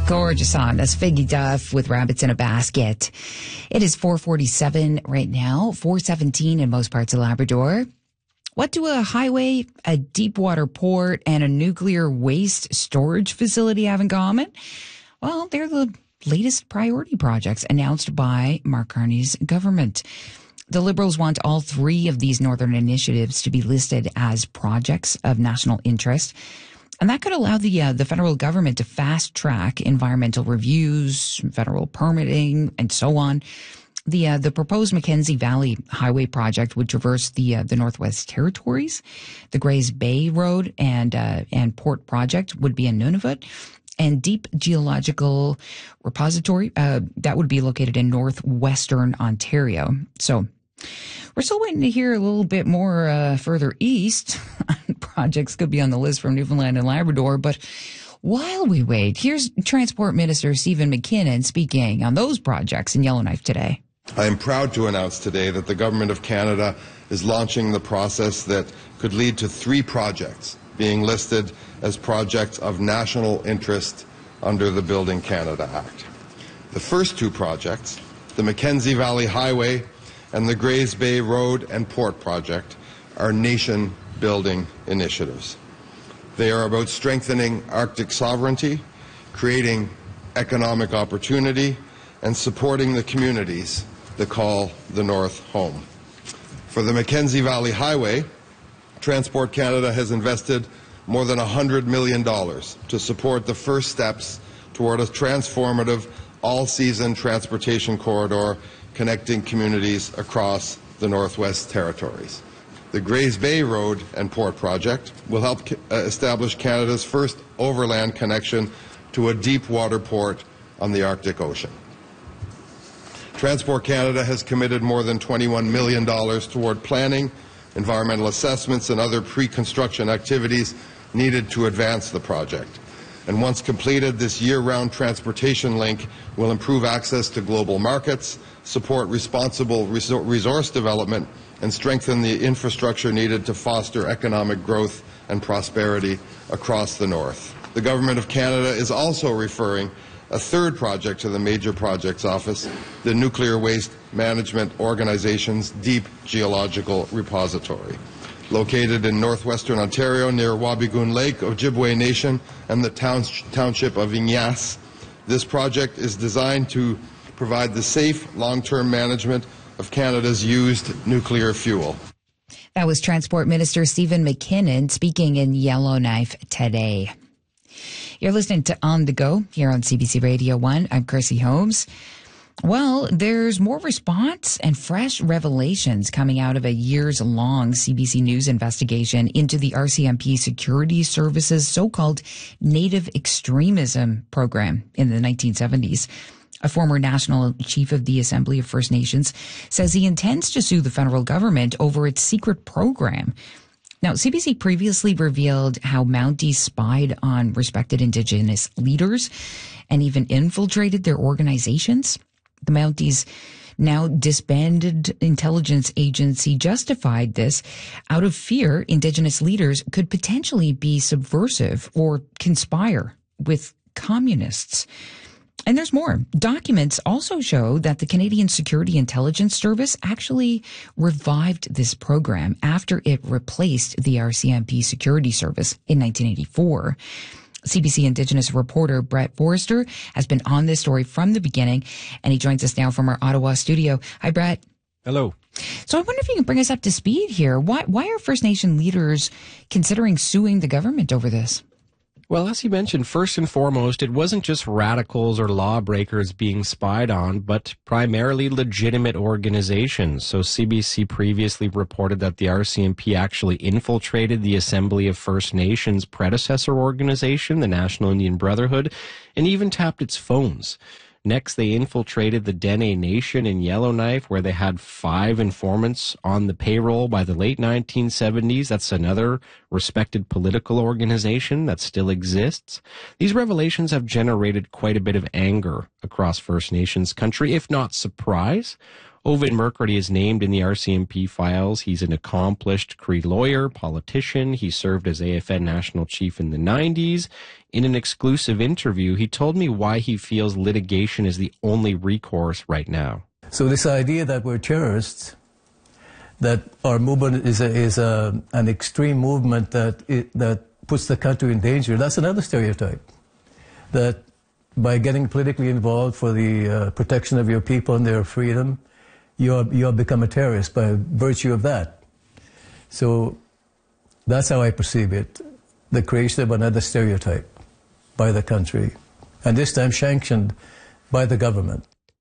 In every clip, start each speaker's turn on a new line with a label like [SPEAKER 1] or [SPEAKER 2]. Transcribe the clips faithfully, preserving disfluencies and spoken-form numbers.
[SPEAKER 1] Gorgeous song. That's Figgy Duff with Rabbits in a Basket. It is four forty-seven right now, four seventeen in most parts of Labrador. What do a highway, a deep water port, and a nuclear waste storage facility have in common? Well, they're the latest priority projects announced by Mark Carney's government. The Liberals want all three of these northern initiatives to be listed as projects of national interest. And that could allow the uh, the federal government to fast-track environmental reviews, federal permitting, and so on. The uh, the proposed Mackenzie Valley Highway project would traverse the uh, the Northwest Territories. The Grays Bay Road and uh, and Port project would be in Nunavut. And Deep Geological Repository, uh, that would be located in northwestern Ontario. So we're still waiting to hear a little bit more uh, further east. Projects could be on the list from Newfoundland and Labrador. But while we wait, here's Transport Minister Stephen McKinnon speaking on those projects in Yellowknife today.
[SPEAKER 2] I am proud to announce today that the Government of Canada is launching the process that could lead to three projects being listed as projects of national interest under the Building Canada Act. The first two projects, the Mackenzie Valley Highway and the Grays Bay Road and Port project, are nation-building initiatives. They are about strengthening Arctic sovereignty, creating economic opportunity, and supporting the communities that call the North home. For the Mackenzie Valley Highway, Transport Canada has invested more than one hundred million dollars to support the first steps toward a transformative all-season transportation corridor connecting communities across the Northwest Territories. The Grays Bay Road and Port project will help establish Canada's first overland connection to a deep water port on the Arctic Ocean. Transport Canada has committed more than twenty-one million dollars toward planning, environmental assessments, and other pre-construction activities needed to advance the project. And once completed, this year-round transportation link will improve access to global markets, support responsible resource development, and strengthen the infrastructure needed to foster economic growth and prosperity across the North. The Government of Canada is also referring a third project to the Major Projects Office, the Nuclear Waste Management Organization's Deep Geological Repository. Located in northwestern Ontario near Wabigoon Lake, Ojibwe Nation, and the township of Ignace, this project is designed to provide the safe, long-term management of Canada's used nuclear fuel.
[SPEAKER 1] That was Transport Minister Stephen McKinnon speaking in Yellowknife today. You're listening to On the Go here on C B C Radio one. I'm Kirsty Holmes. Well, there's more response and fresh revelations coming out of a years-long C B C News investigation into the R C M P Security Service's so-called Native Extremism program in the nineteen seventies. A former national chief of the Assembly of First Nations says he intends to sue the federal government over its secret program. Now, C B C previously revealed how Mounties spied on respected Indigenous leaders and even infiltrated their organizations. The Mounties now disbanded intelligence agency justified this out of fear Indigenous leaders could potentially be subversive or conspire with communists. And there's more. Documents also show that the Canadian Security Intelligence Service actually revived this program after it replaced the R C M P Security Service in nineteen eighty-four. C B C Indigenous reporter Brett Forrester has been on this story from the beginning, and he joins us now from our Ottawa studio. Hi, Brett.
[SPEAKER 3] Hello.
[SPEAKER 1] So I wonder if you can bring us up to speed here. Why, why are First Nation leaders considering suing the government over this?
[SPEAKER 3] Well, as you mentioned, first and foremost, it wasn't just radicals or lawbreakers being spied on, but primarily legitimate organizations. So C B C previously reported that the R C M P actually infiltrated the Assembly of First Nations predecessor organization, the National Indian Brotherhood, and even tapped its phones. Next, they infiltrated the Dene Nation in Yellowknife, where they had five informants on the payroll by the late nineteen seventies. That's another respected political organization that still exists. These revelations have generated quite a bit of anger across First Nations country, if not surprise, Ovid Murcrety is named in the R C M P files. He's an accomplished Cree lawyer, politician. He served as A F N national chief in the nineties. In an exclusive interview, he told me why he feels litigation is the only recourse right now.
[SPEAKER 4] So this idea that we're terrorists, that our movement is a, is a, an extreme movement that it, that puts the country in danger, that's another stereotype. That by getting politically involved for the uh, protection of your people and their freedom, you have, you have become a terrorist by virtue of that. So that's how I perceive it, the creation of another stereotype by the country, and this time sanctioned by the government.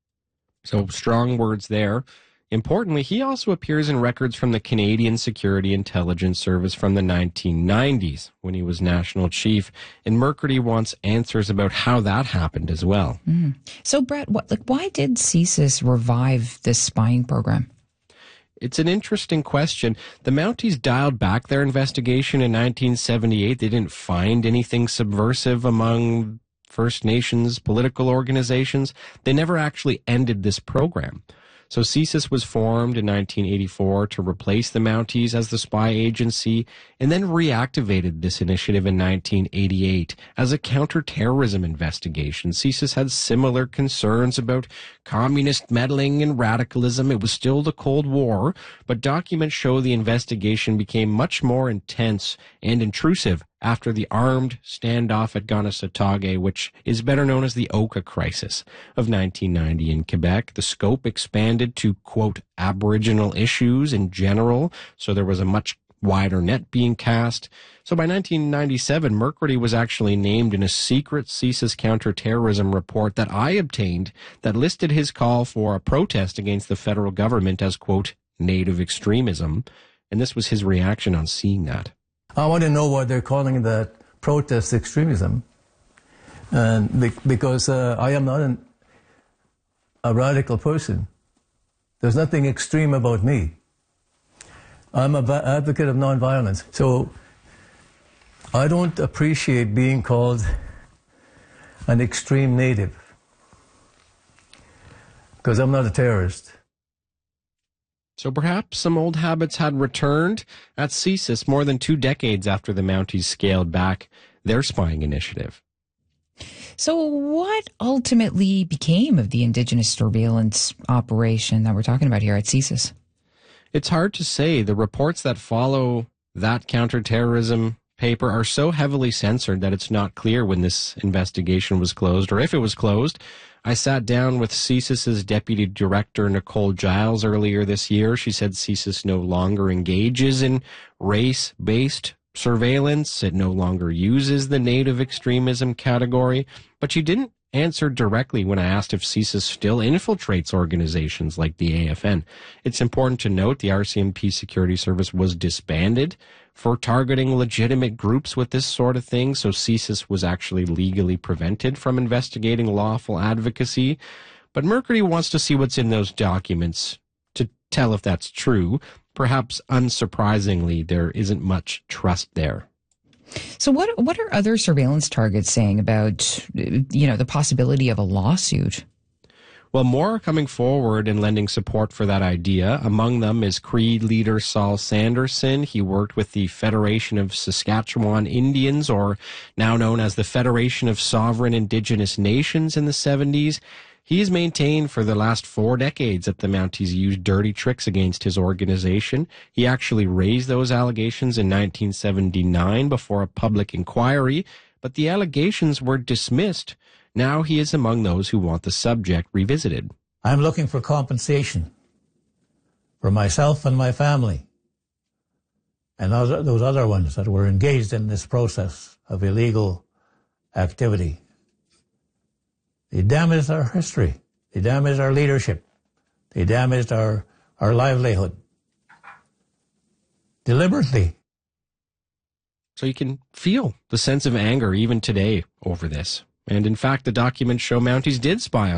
[SPEAKER 3] So strong words there. Importantly, he also appears in records from the Canadian Security Intelligence Service from the nineteen nineties when he was national chief, and Murcrety wants answers about how that happened as well.
[SPEAKER 1] Mm. So, Brett, what, like, why did CSIS revive this spying program?
[SPEAKER 3] It's an interesting question. The Mounties dialed back their investigation in nineteen seventy-eight. They didn't find anything subversive among First Nations political organizations. They never actually ended this program. So CSIS was formed in nineteen eighty-four to replace the Mounties as the spy agency, and then reactivated this initiative in nineteen eighty-eight as a counterterrorism investigation. CSIS had similar concerns about communist meddling and radicalism. It was still the Cold War, but documents show the investigation became much more intense and intrusive after the armed standoff at Kanesatake, which is better known as the Oka Crisis of nineteen ninety in Quebec. The scope expanded to, quote, Aboriginal issues in general, so there was a much wider net being cast. So by nineteen ninety-seven, Murcrety was actually named in a secret CSIS counterterrorism report that I obtained that listed his call for a protest against the federal government as, quote, native extremism. And this was his reaction on seeing that.
[SPEAKER 4] I want to know what they're calling that protest extremism, and be, because uh, I am not an, a radical person. There's nothing extreme about me. I'm an advocate of nonviolence. So I don't appreciate being called an extreme native, because I'm not a terrorist.
[SPEAKER 3] So perhaps some old habits had returned at CSIS more than two decades after the Mounties scaled back their spying initiative.
[SPEAKER 1] So what ultimately became of the Indigenous surveillance operation that we're talking about here at CSIS?
[SPEAKER 3] It's hard to say. The reports that follow that counterterrorism paper are so heavily censored that it's not clear when this investigation was closed or if it was closed. I sat down with CSIS's deputy director, Nicole Giles, earlier this year. She said CSIS no longer engages in race-based surveillance. It no longer uses the native extremism category. But she didn't answer directly when I asked if CSIS still infiltrates organizations like the A F N. It's important to note the R C M P Security Service was disbanded for targeting legitimate groups with this sort of thing, so CSIS was actually legally prevented from investigating lawful advocacy. But Murcrety wants to see what's in those documents to tell if that's true. Perhaps unsurprisingly, there isn't much trust there.
[SPEAKER 1] So what what are other surveillance targets saying about, you know, the possibility of a lawsuit?
[SPEAKER 3] Well, more are coming forward and lending support for that idea. Among them is Cree leader Saul Sanderson. He worked with the Federation of Saskatchewan Indians, or now known as the Federation of Sovereign Indigenous Nations, in the seventies. He's maintained for the last four decades that the Mounties used dirty tricks against his organization. He actually raised those allegations in nineteen seventy-nine before a public inquiry, but the allegations were dismissed. Now he is among those who want the subject revisited.
[SPEAKER 5] I'm looking for compensation for myself and my family and those other ones that were engaged in this process of illegal activity. They damaged our history. They damaged our leadership. They damaged our, our livelihood. Deliberately.
[SPEAKER 3] So you can feel the sense of anger even today over this. And in fact, the documents show Mounties did spy on